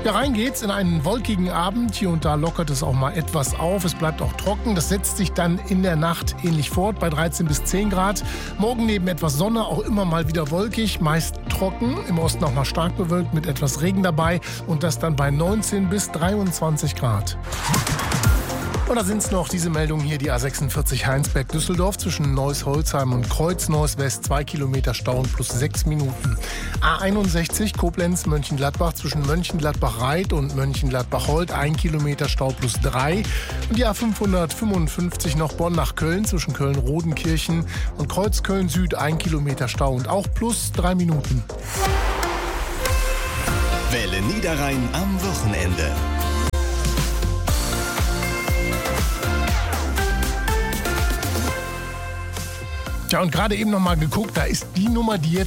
Ja, rein geht's in einen wolkigen Abend. Hier und da lockert es auch mal etwas auf. Es bleibt auch trocken. Das setzt sich dann in der Nacht ähnlich fort bei 13 bis 10 Grad. Morgen neben etwas Sonne auch immer mal wieder wolkig, meist trocken. Im Osten auch mal stark bewölkt mit etwas Regen dabei. Und das dann bei 19 bis 23 Grad. Und da sind es noch diese Meldungen hier, die A46 Heinsberg-Düsseldorf zwischen Neuss-Holzheim und Kreuz-Neuss-West, 2 Kilometer Stau und plus 6 Minuten. A61 Koblenz-Mönchengladbach zwischen Mönchengladbach-Reit und Mönchengladbach-Holt, 1 Kilometer Stau plus 3. Und die A555 noch Bonn nach Köln zwischen Köln-Rodenkirchen und Kreuz-Köln-Süd, 1 Kilometer Stau und auch plus 3 Minuten. Welle Niederrhein am Wochenende. Tja, und gerade eben noch mal geguckt, da ist die Nummer, die jetzt